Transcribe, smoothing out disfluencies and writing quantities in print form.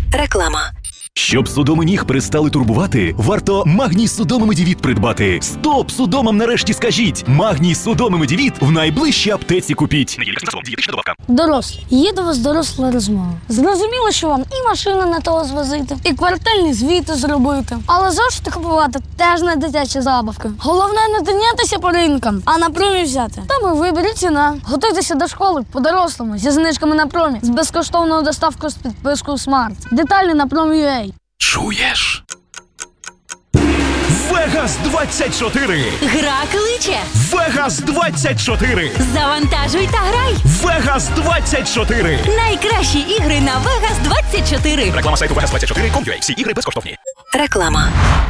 Реклама. Щоб судоми ніг перестали турбувати, варто Магній Судоми Медівіт придбати. Стоп! Судомам нарешті скажіть! Магній Судоми Медівіт в найближчій аптеці купіть. Дорослі. Є до вас доросла розмова. Зрозуміло, що вам і машину не того звозити, і квартальні звіти зробити. Але зошити купувати теж не дитячі забавки. Головне не тинятися по ринкам, а на промі взяти. Там і виберіть ціна. Готуйтеся до школи по-дорослому, зі знижками на промі, з безкоштовною доставкою з підпискою Smart. Деталі на Промі.ua. Чуєш? Вегас 24! Гра кличе. Вегас 24! Завантажуй та грай. Вегас 24! Найкращі ігри на Vegas 24. Реклама сайту Vegas24.com.ua. Всі ігри безкоштовні. Реклама.